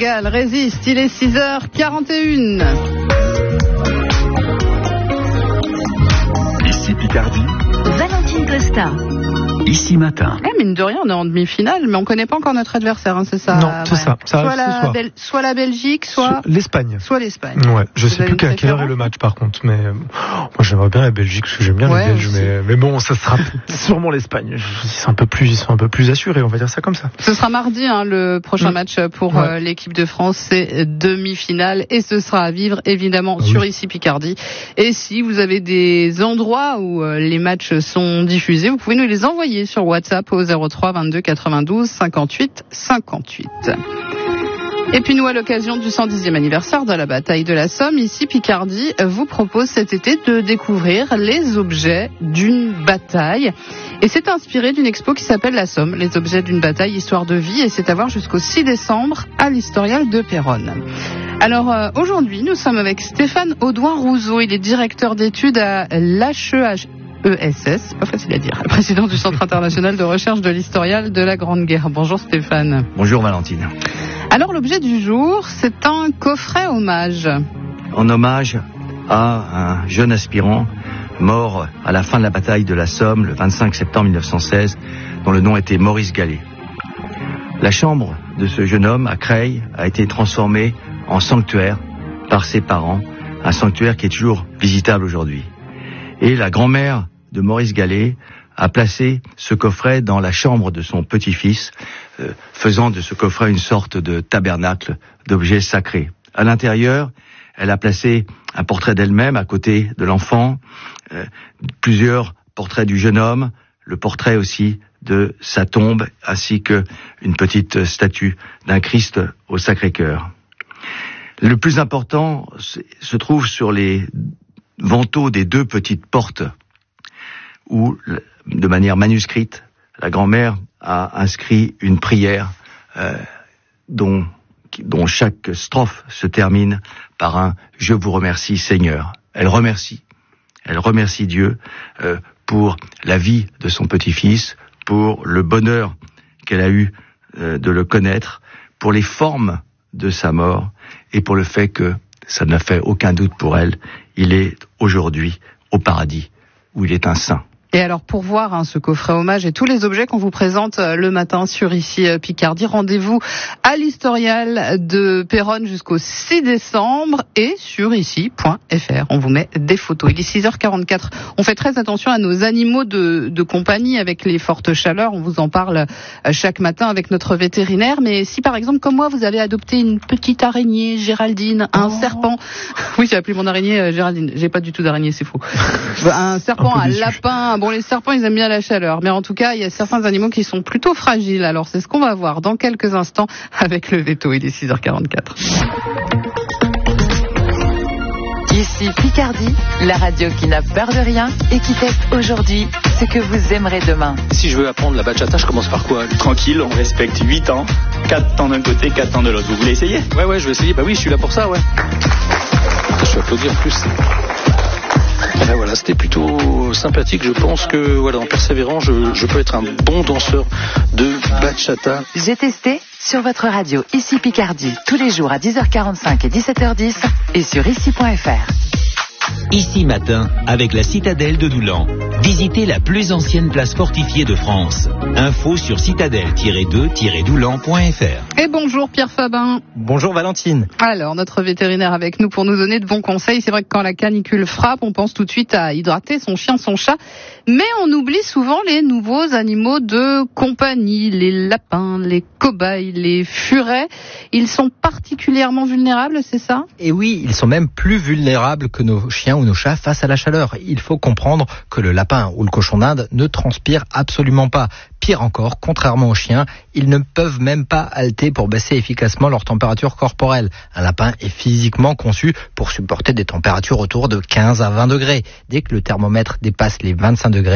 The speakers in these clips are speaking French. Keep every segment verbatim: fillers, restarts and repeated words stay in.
Chagall résiste, il est six heures quarante et une. Ici Picardie. Valentine Costa. Ici Matin. Eh, mine de rien, on est en demi-finale, mais on ne connaît pas encore notre adversaire, hein, c'est ça? Non, c'est ouais. ça. ça soit, la Bel- soit la Belgique, soit... soit l'Espagne. Soit l'Espagne. Ouais, je Vous sais plus qu'à quelle heure est le match par contre, mais euh, moi j'aimerais bien la Belgique parce que j'aime bien ouais, les Belges, mais, mais bon, ça sera sûrement l'Espagne. Ils sont un peu plus, ils sont un peu plus assurés, on va dire ça comme ça. Ce sera mardi, hein, le prochain mmh. match pour ouais. euh, l'équipe de France, c'est demi-finale et ce sera à vivre évidemment oui. sur Ici Picardie. Et si vous avez des endroits où euh, les matchs sont diffusés, vous pouvez nous les envoyer sur WhatsApp au zéro trois vingt-deux quatre-vingt-douze cinquante-huit cinquante-huit. Et puis nous, à l'occasion du cent dixième anniversaire de la bataille de la Somme, Ici Picardie vous propose cet été de découvrir les objets d'une bataille. Et c'est inspiré d'une expo qui s'appelle La Somme, les objets d'une bataille, histoire de vie, et c'est à voir jusqu'au six décembre à l'Historial de Péronne. Alors euh, aujourd'hui, nous sommes avec Stéphane Audouin-Rousseau, il est directeur d'études à l'H E H E S S, pas facile à dire, président du Centre international de recherche de l'Historial de la Grande Guerre. Bonjour Stéphane. Bonjour Valentine. Alors l'objet du jour, c'est un coffret hommage. En hommage à un jeune aspirant mort à la fin de la bataille de la Somme le vingt-cinq septembre mille neuf cent seize, dont le nom était Maurice Gallet. La chambre de ce jeune homme à Creil a été transformée en sanctuaire par ses parents, un sanctuaire qui est toujours visitable aujourd'hui. Et la grand-mère de Maurice Gallet a placé ce coffret dans la chambre de son petit-fils, euh, faisant de ce coffret une sorte de tabernacle d'objets sacrés. À l'intérieur, elle a placé un portrait d'elle-même à côté de l'enfant, euh, plusieurs portraits du jeune homme, le portrait aussi de sa tombe, ainsi qu'une petite statue d'un Christ au Sacré-Cœur. Le plus important se trouve sur les vantaux des deux petites portes, où, de manière manuscrite, la grand-mère a inscrit une prière euh, dont, dont chaque strophe se termine par un « Je vous remercie Seigneur ». Elle remercie, elle remercie Dieu euh, pour la vie de son petit-fils, pour le bonheur qu'elle a eu euh, de le connaître, pour les formes de sa mort et pour le fait que, ça n'a fait aucun doute pour elle, il est aujourd'hui au paradis, où il est un saint. Et alors pour voir hein, ce coffret hommage et tous les objets qu'on vous présente euh, le matin sur Ici euh, Picardie, rendez-vous à l'Historial de Péronne jusqu'au six décembre et sur ici point f r. On vous met des photos. Il est six heures quarante-quatre. On fait très attention à nos animaux de, de compagnie avec les fortes chaleurs. On vous en parle euh, chaque matin avec notre vétérinaire. Mais si par exemple comme moi vous avez adopté une petite araignée Géraldine, un oh. serpent, oui j'ai appelé mon araignée euh, Géraldine. J'ai pas du tout d'araignée, c'est faux. Un serpent, un, un lapin. Bon, les serpents, ils aiment bien la chaleur, mais en tout cas, il y a certains animaux qui sont plutôt fragiles. Alors, c'est ce qu'on va voir dans quelques instants avec le veto. Il est six heures quarante-quatre. Ici Picardie, la radio qui n'a peur de rien et qui teste aujourd'hui ce que vous aimerez demain. Si je veux apprendre la bachata, je commence par quoi? Tranquille, on respecte huit ans, quatre temps d'un côté, quatre temps de l'autre. Vous voulez essayer? Ouais, ouais, je vais essayer. Bah oui, je suis là pour ça, ouais. Je suis applaudi en plus. Ben voilà, c'était plutôt sympathique. Je pense que voilà, en persévérant, je, je peux être un bon danseur de bachata. J'ai testé sur votre radio Ici Picardie tous les jours à dix heures quarante-cinq et dix-sept heures dix et sur ici point f r. Ici Matin, avec la citadelle de Doulan. Visitez la plus ancienne place fortifiée de France. Info sur citadelle tiret deux tiret doulan point f r. Et bonjour Pierre Fabin. Bonjour Valentine. Alors, notre vétérinaire avec nous pour nous donner de bons conseils. C'est vrai que quand la canicule frappe, on pense tout de suite à hydrater son chien, son chat. Mais on oublie souvent les nouveaux animaux de compagnie, les lapins, les cobayes, les furets. Ils sont particulièrement vulnérables, c'est ça? Et oui, ils sont même plus vulnérables que nos chiens ou nos chats face à la chaleur. Il faut comprendre que le lapin ou le cochon d'Inde ne transpire absolument pas. Pire encore, contrairement aux chiens, ils ne peuvent même pas halter pour baisser efficacement leur température corporelle. Un lapin est physiquement conçu pour supporter des températures autour de quinze à vingt degrés. Dès que le thermomètre dépasse les vingt-cinq degrés,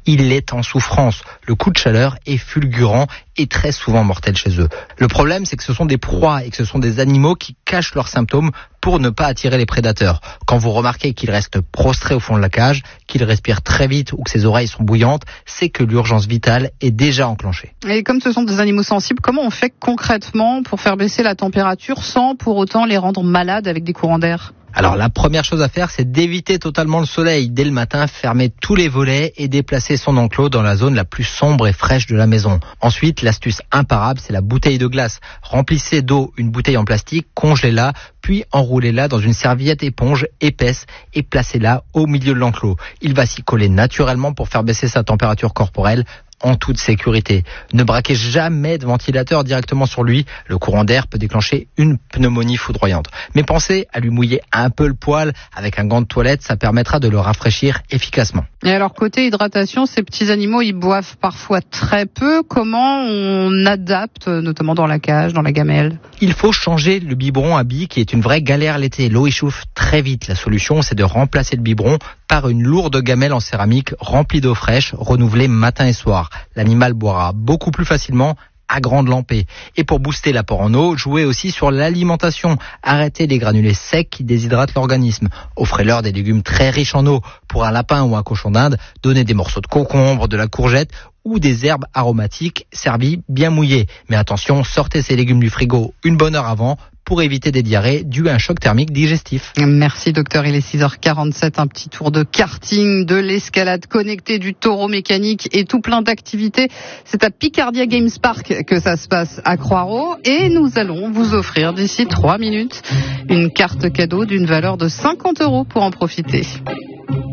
Il est en souffrance. Le coup de chaleur est fulgurant et très souvent mortel chez eux. Le problème, c'est que ce sont des proies et que ce sont des animaux qui cachent leurs symptômes pour ne pas attirer les prédateurs. Quand vous remarquez qu'il reste prostré au fond de la cage, qu'il respire très vite ou que ses oreilles sont bouillantes, c'est que l'urgence vitale est déjà enclenchée. Et comme ce sont des animaux sensibles, comment on fait concrètement pour faire baisser la température sans pour autant les rendre malades avec des courants d'air ? Alors la première chose à faire, c'est d'éviter totalement le soleil. Dès le matin, fermer tous les volets et déplacer son enclos dans la zone la plus sombre et fraîche de la maison. Ensuite, l'astuce imparable, c'est la bouteille de glace. Remplissez d'eau une bouteille en plastique, congelez-la, puis enroulez-la dans une serviette éponge épaisse et placez-la au milieu de l'enclos. Il va s'y coller naturellement pour faire baisser sa température corporelle en toute sécurité. Ne braquez jamais de ventilateur directement sur lui. Le courant d'air peut déclencher une pneumonie foudroyante. Mais pensez à lui mouiller un peu le poil avec un gant de toilette, ça permettra de le rafraîchir efficacement. Et alors côté hydratation, ces petits animaux, ils boivent parfois très peu. Comment on adapte, notamment dans la cage, dans la gamelle ? Il faut changer le biberon à billes qui est une vraie galère l'été. L'eau échauffe très vite. La solution, c'est de remplacer le biberon par une lourde gamelle en céramique remplie d'eau fraîche, renouvelée matin et soir. L'animal boira beaucoup plus facilement à grande lampée. Et pour booster l'apport en eau, jouez aussi sur l'alimentation. Arrêtez les granulés secs qui déshydratent l'organisme. Offrez-leur des légumes très riches en eau. Pour un lapin ou un cochon d'Inde, donnez des morceaux de concombre, de la courgette ou des herbes aromatiques servies bien mouillées. Mais attention, sortez ces légumes du frigo une bonne heure avant pour éviter des diarrhées dues à un choc thermique digestif. Merci docteur, il est six heures quarante-sept, un petit tour de karting, de l'escalade connectée, du taureau mécanique et tout plein d'activités. C'est à Picardia Games Park que ça se passe à Croix-Ros et nous allons vous offrir d'ici trois minutes une carte cadeau d'une valeur de cinquante euros pour en profiter.